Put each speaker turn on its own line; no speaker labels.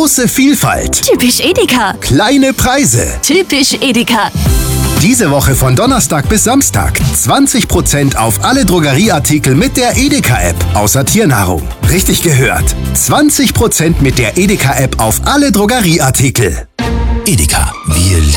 Große Vielfalt.
Typisch Edeka.
Kleine Preise.
Typisch Edeka.
Diese Woche von Donnerstag bis Samstag 20% auf alle Drogerieartikel mit der Edeka-App, außer Tiernahrung. Richtig gehört. 20% mit der Edeka-App auf alle Drogerieartikel. Edeka, wir